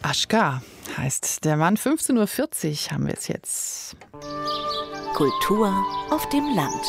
Aschgar heißt der Mann. 15.40 Uhr haben wir es jetzt. Kultur auf dem Land.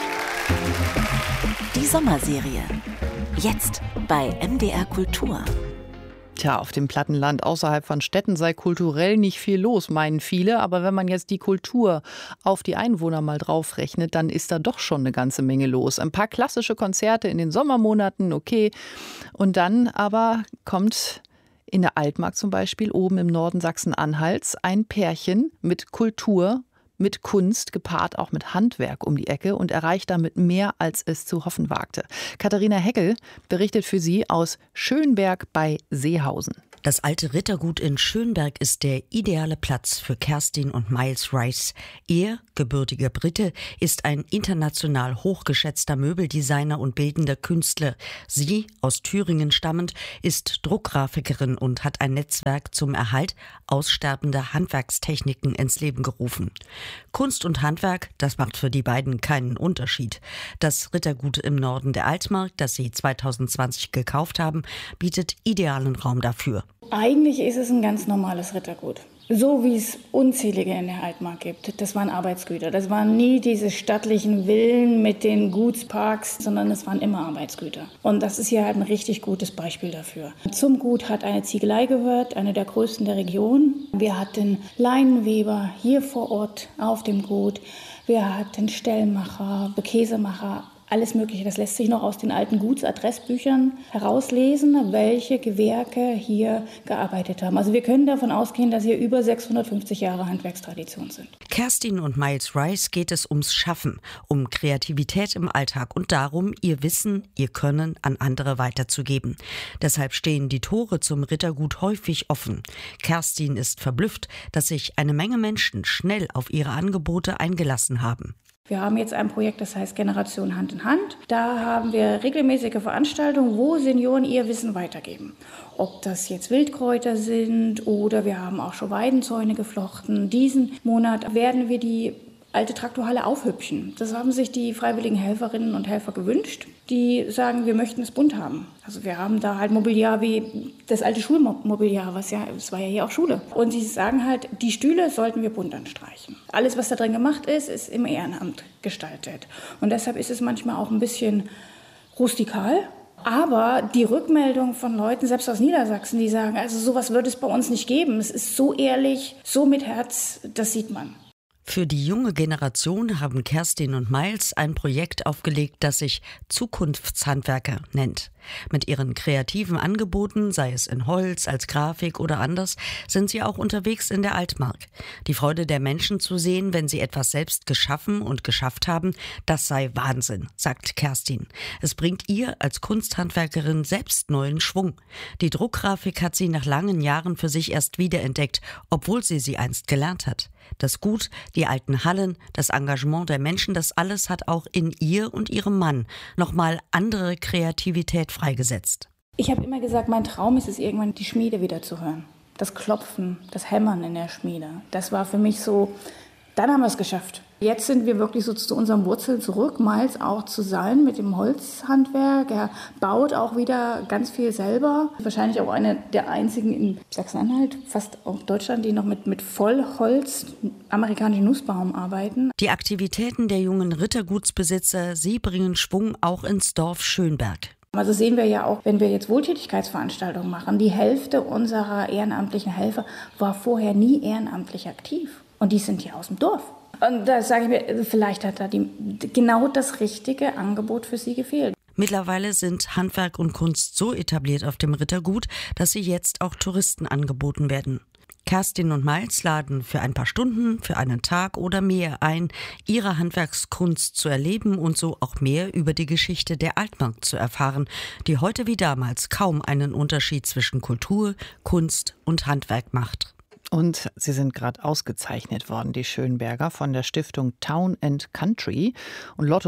Die Sommerserie. Jetzt bei MDR Kultur. Tja, auf dem Plattenland außerhalb von Städten sei kulturell nicht viel los, meinen viele. Aber wenn man jetzt die Kultur auf die Einwohner mal draufrechnet, dann ist da doch schon eine ganze Menge los. Ein paar klassische Konzerte in den Sommermonaten, okay. Und dann aber kommt in der Altmark zum Beispiel, oben im Norden Sachsen-Anhalts, ein Pärchen mit Kultur, mit Kunst, gepaart auch mit Handwerk um die Ecke und erreicht damit mehr, als es zu hoffen wagte. Katharina Heckel berichtet für Sie aus Schönberg bei Seehausen. Das alte Rittergut in Schönberg ist der ideale Platz für Kerstin und Miles Rice. Er, gebürtiger Brite, ist ein international hochgeschätzter Möbeldesigner und bildender Künstler. Sie, aus Thüringen stammend, ist Druckgrafikerin und hat ein Netzwerk zum Erhalt aussterbender Handwerkstechniken ins Leben gerufen. Kunst und Handwerk, das macht für die beiden keinen Unterschied. Das Rittergut im Norden der Altmark, das sie 2020 gekauft haben, bietet idealen Raum dafür. Eigentlich ist es ein ganz normales Rittergut. So wie es unzählige in der Altmark gibt. Das waren Arbeitsgüter. Das waren nie diese stattlichen Villen mit den Gutsparks, sondern es waren immer Arbeitsgüter. Und das ist hier halt ein richtig gutes Beispiel dafür. Zum Gut hat eine Ziegelei gehört, eine der größten der Region. Wir hatten Leinenweber hier vor Ort auf dem Gut. Wir hatten Stellmacher, Käsemacher. Alles Mögliche. Das lässt sich noch aus den alten Gutsadressbüchern herauslesen, welche Gewerke hier gearbeitet haben. Also wir können davon ausgehen, dass hier über 650 Jahre Handwerkstradition sind. Kerstin und Miles Rice geht es ums Schaffen, um Kreativität im Alltag und darum, ihr Wissen, ihr Können an andere weiterzugeben. Deshalb stehen die Tore zum Rittergut häufig offen. Kerstin ist verblüfft, dass sich eine Menge Menschen schnell auf ihre Angebote eingelassen haben. Wir haben jetzt ein Projekt, das heißt Generation Hand in Hand. Da haben wir regelmäßige Veranstaltungen, wo Senioren ihr Wissen weitergeben. Ob das jetzt Wildkräuter sind oder wir haben auch schon Weidenzäune geflochten. Diesen Monat werden wir die alte Traktorhalle aufhübschen. Das haben sich die freiwilligen Helferinnen und Helfer gewünscht. Die sagen, wir möchten es bunt haben. Also wir haben da halt Mobiliar wie das alte Schulmobiliar, es war ja hier auch Schule. Und sie sagen halt, die Stühle sollten wir bunt anstreichen. Alles, was da drin gemacht ist, ist im Ehrenamt gestaltet. Und deshalb ist es manchmal auch ein bisschen rustikal. Aber die Rückmeldung von Leuten, selbst aus Niedersachsen, die sagen, also sowas wird es bei uns nicht geben. Es ist so ehrlich, so mit Herz, das sieht man. Für die junge Generation haben Kerstin und Miles ein Projekt aufgelegt, das sich Zukunftshandwerker nennt. Mit ihren kreativen Angeboten, sei es in Holz, als Grafik oder anders, sind sie auch unterwegs in der Altmark. Die Freude der Menschen zu sehen, wenn sie etwas selbst geschaffen und geschafft haben, das sei Wahnsinn, sagt Kerstin. Es bringt ihr als Kunsthandwerkerin selbst neuen Schwung. Die Druckgrafik hat sie nach langen Jahren für sich erst wiederentdeckt, obwohl sie einst gelernt hat. Das Gut, die alten Hallen, das Engagement der Menschen, das alles hat auch in ihr und ihrem Mann nochmal andere Kreativität freigesetzt. Ich habe immer gesagt, mein Traum ist es, irgendwann die Schmiede wieder zu hören. Das Klopfen, das Hämmern in der Schmiede. Das war für mich so, dann haben wir es geschafft. Jetzt sind wir wirklich so zu unseren Wurzeln zurück, Miles auch zu sein mit dem Holzhandwerk. Er baut auch wieder ganz viel selber. Wahrscheinlich auch einer der einzigen in Sachsen-Anhalt, fast auch Deutschland, die noch mit Vollholz, amerikanischen Nussbaum arbeiten. Die Aktivitäten der jungen Rittergutsbesitzer, sie bringen Schwung auch ins Dorf Schönberg. Also sehen wir ja auch, wenn wir jetzt Wohltätigkeitsveranstaltungen machen, die Hälfte unserer ehrenamtlichen Helfer war vorher nie ehrenamtlich aktiv. Und die sind hier aus dem Dorf. Und da sage ich mir, vielleicht hat da genau das richtige Angebot für sie gefehlt. Mittlerweile sind Handwerk und Kunst so etabliert auf dem Rittergut, dass sie jetzt auch Touristen angeboten werden. Kerstin und Miles laden für ein paar Stunden, für einen Tag oder mehr ein, ihre Handwerkskunst zu erleben und so auch mehr über die Geschichte der Altmark zu erfahren, die heute wie damals kaum einen Unterschied zwischen Kultur, Kunst und Handwerk macht. Und sie sind gerade ausgezeichnet worden, die Schönberger, von der Stiftung Town and Country. Und Lotto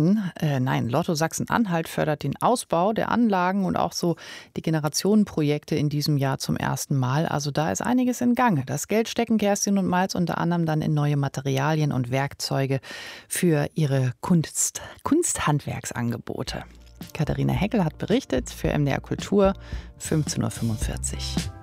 Sachsen-Anhalt fördert den Ausbau der Anlagen und auch so die Generationenprojekte in diesem Jahr zum ersten Mal. Also da ist einiges in Gang. Das Geld stecken Kerstin und Miles unter anderem dann in neue Materialien und Werkzeuge für ihre Kunsthandwerksangebote. Katharina Heckel hat berichtet für MDR Kultur, 15.45 Uhr.